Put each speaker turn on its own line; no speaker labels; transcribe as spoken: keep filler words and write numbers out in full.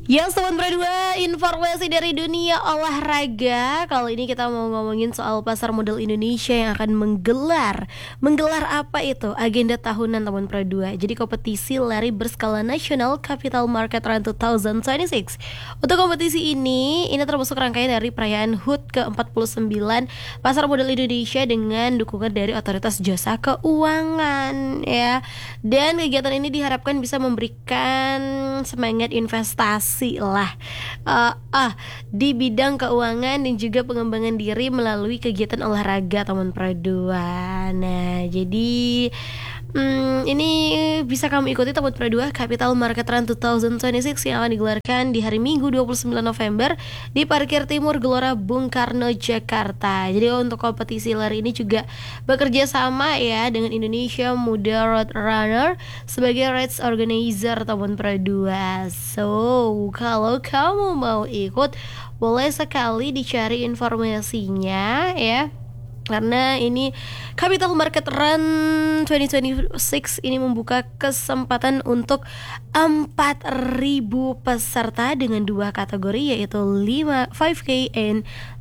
Yang Sobat Berdua, informasi dari dunia olahraga. Kali ini kita mau ngomongin soal pasar modal Indonesia yang akan menggelar Menggelar apa itu? Agenda tahunan Teman Berdua. Jadi kompetisi lari berskala nasional Capital Market Run dua ribu dua puluh enam. Untuk kompetisi ini, ini termasuk rangkaian dari perayaan H U T ke empat puluh sembilan Pasar Modal Indonesia dengan dukungan dari Otoritas Jasa Keuangan ya. Dan kegiatan ini diharapkan bisa memberikan semangat investasi lah uh, ah di bidang keuangan dan juga pengembangan diri melalui kegiatan olahraga Teman Berdua. Nah, jadi hmm, ini bisa kamu ikuti Teman Berdua Capital Market Run dua ribu dua puluh enam yang akan digelarkan di hari Minggu dua puluh sembilan November di Parkir Timur Gelora Bung Karno, Jakarta. Jadi untuk kompetisi lari ini juga bekerja sama ya dengan Indonesia Muda Road Runner sebagai race organizer Teman Berdua. So, kalau kamu mau ikut, boleh sekali dicari informasinya ya. Karena ini Capital Market Run dua ribu dua puluh enam ini membuka kesempatan untuk empat ribu peserta dengan dua kategori, yaitu lima K and